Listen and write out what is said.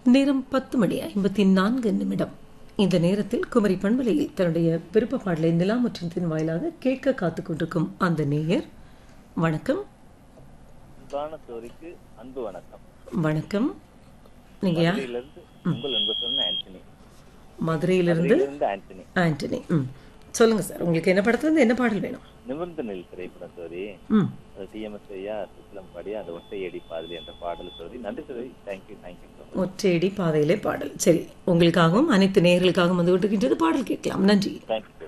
நேரம் 10:54 இந்த நேரத்தில் குமரி பண்பலையில் தன்னுடைய விருப்ப பாடலை நிலா மற்றும் வாயிலாக கேட்க காத்துக் கொண்டிருக்கும் அந்த நேயர். வணக்கம். அன்பு வணக்கம். வணக்கம். நீங்க யார்? மதுரையிலிருந்து ஆண்டனி. சொல்லுங்க சார், உங்களுக்கு என்ன படத்துல என்ன பாடல் வேணும்? நிமிர்ந்த நெல் திரைப்படம் சோரி. டிஎம்எஸ் ஐயா சித்திரம் பாடி அந்த ஒற்றையடி பாதலை என்ற பாடல் சோரி. நன்றி சோரி. தேங்க்யூ. ஒற்றையடி பாதையிலே பாடல். சரி, உங்களுக்காகவும் அனைத்து நேயர்களுக்காகவும் வந்து விட்டுக்கின்றது பாடல் கேட்கலாம். நன்றி. தேங்க்யூ.